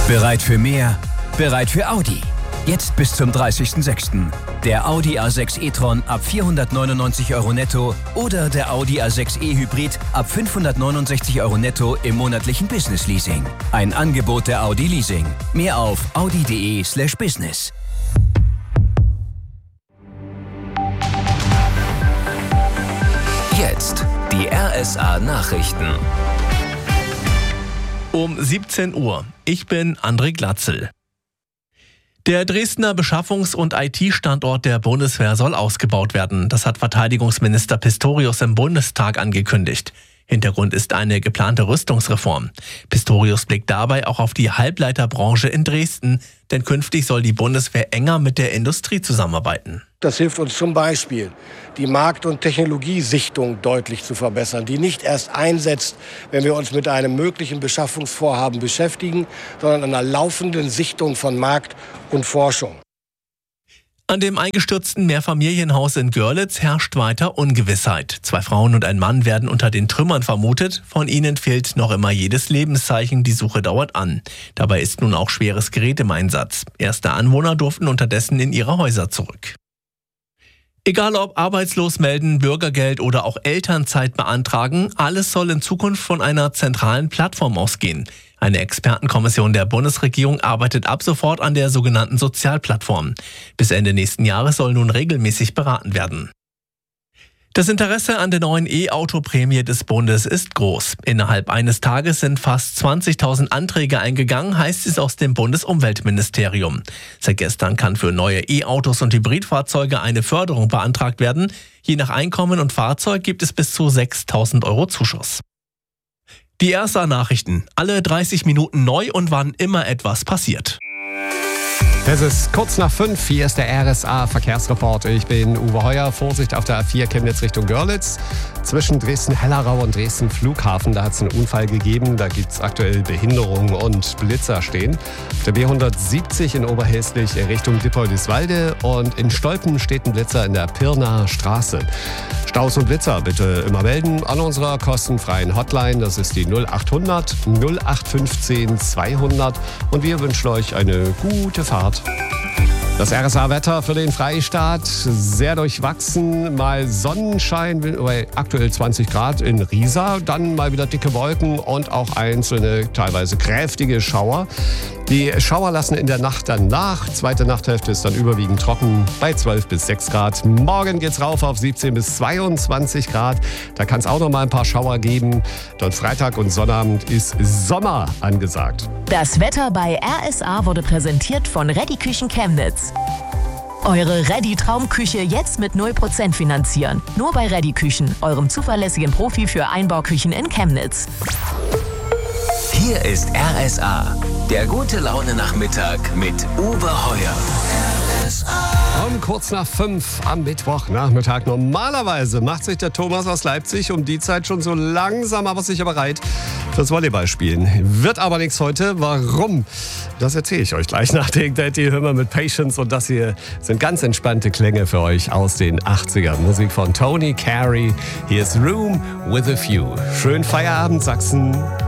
Bereit für mehr? Bereit für Audi. Jetzt bis zum 30.06. Der Audi A6 e-tron ab 499 € netto oder der Audi A6 e-Hybrid ab 569 € netto im monatlichen Business Leasing. Ein Angebot der Audi Leasing. Mehr auf audi.de/business. Jetzt die RSA Nachrichten. Um 17 Uhr. Ich bin André Glatzel. Der Dresdner Beschaffungs- und IT-Standort der Bundeswehr soll ausgebaut werden. Das hat Verteidigungsminister Pistorius im Bundestag angekündigt. Hintergrund ist eine geplante Rüstungsreform. Pistorius blickt dabei auch auf die Halbleiterbranche in Dresden, denn künftig soll die Bundeswehr enger mit der Industrie zusammenarbeiten. Das hilft uns zum Beispiel, die Markt- und Technologiesichtung deutlich zu verbessern, die nicht erst einsetzt, wenn wir uns mit einem möglichen Beschaffungsvorhaben beschäftigen, sondern einer laufenden Sichtung von Markt und Forschung. An dem eingestürzten Mehrfamilienhaus in Görlitz herrscht weiter Ungewissheit. 2 Frauen und ein Mann werden unter den Trümmern vermutet. Von ihnen fehlt noch immer jedes Lebenszeichen. Die Suche dauert an. Dabei ist nun auch schweres Gerät im Einsatz. Erste Anwohner durften unterdessen in ihre Häuser zurück. Egal ob arbeitslos melden, Bürgergeld oder auch Elternzeit beantragen, alles soll in Zukunft von einer zentralen Plattform ausgehen. Eine Expertenkommission der Bundesregierung arbeitet ab sofort an der sogenannten Sozialplattform. Bis Ende nächsten Jahres soll nun regelmäßig beraten werden. Das Interesse an der neuen E-Auto-Prämie des Bundes ist groß. Innerhalb eines Tages sind fast 20.000 Anträge eingegangen, heißt es aus dem Bundesumweltministerium. Seit gestern kann für neue E-Autos und Hybridfahrzeuge eine Förderung beantragt werden. Je nach Einkommen und Fahrzeug gibt es bis zu 6.000 € Zuschuss. Die RSA-Nachrichten. Alle 30 Minuten neu und wann immer etwas passiert. Es ist kurz nach 5, hier ist der RSA-Verkehrsreport. Ich bin Uwe Heuer. Vorsicht auf der A4 Chemnitz Richtung Görlitz. Zwischen Dresden-Hellerau und Dresden-Flughafen, da hat es einen Unfall gegeben. Da gibt es aktuell Behinderungen und Blitzer stehen. Auf der B170 in Oberhäslich Richtung Dippoldiswalde und in Stolpen steht ein Blitzer in der Pirnaer Straße. Staus und Blitzer bitte immer melden an unserer kostenfreien Hotline. Das ist die 0800 0815 200 und wir wünschen euch eine gute Fahrt. Das RSA-Wetter für den Freistaat, sehr durchwachsen, mal Sonnenschein, bei aktuell 20 Grad in Riesa, dann mal wieder dicke Wolken und auch einzelne, teilweise kräftige Schauer. Die Schauer lassen in der Nacht dann nach, zweite Nachthälfte ist dann überwiegend trocken bei 12 bis 6 Grad. Morgen geht's rauf auf 17 bis 22 Grad, da kann es auch noch mal ein paar Schauer geben. Dann Freitag und Sonnabend ist Sommer angesagt. Das Wetter bei RSA wurde präsentiert von Reddy Küchen Chemnitz. Eure Reddy-Traumküche jetzt mit 0% finanzieren. Nur bei Reddy Küchen, eurem zuverlässigen Profi für Einbauküchen in Chemnitz. Hier ist RSA, der gute Laune-Nachmittag mit Uwe Heuer. Um kurz nach 5 am Mittwochnachmittag. Normalerweise macht sich der Thomas aus Leipzig um die Zeit schon so langsam, aber sicher bereit fürs Volleyballspielen. Wird aber nichts heute. Warum? Das erzähle ich euch gleich nach den Daddy Hymner mit Patience. Und das hier sind ganz entspannte Klänge für euch aus den 80ern. Musik von Tony Carey. Hier ist Room with a View. Schönen Feierabend, Sachsen.